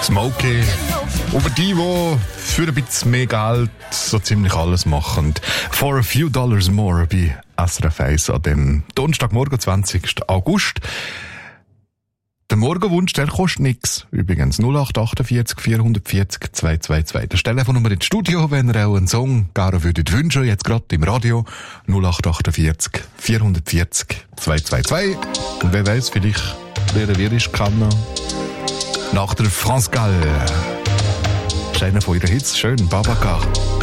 Smokey. Über die für ein bisschen mehr Geld so ziemlich alles machen. For a few dollars more bei SRF 1 an dem Donnerstagmorgen, 20. August. Der Morgenwunsch, der kostet nichts. Übrigens 0848 440 222. Das Telefonnummer ins Studio, wenn ihr auch einen Song gerne würdet wünschen, jetzt gerade im Radio. 0848 440 222. Und wer weiß, vielleicht lernen wir es kennen. Nach der France Gall. Das ist einer von ihren Hits. Schön, Babacar.